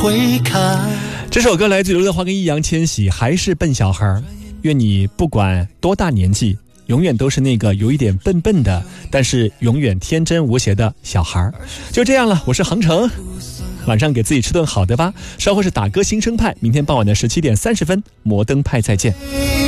会看。 这首歌来自刘德华跟易烊千玺，还是笨小孩。愿你不管多大年纪，永远都是那个有一点笨笨的，但是永远天真无邪的小孩。就这样了，我是航程，晚上给自己吃顿好的吧。稍后是打歌新生派，明天傍晚的17点30分，摩登派再见。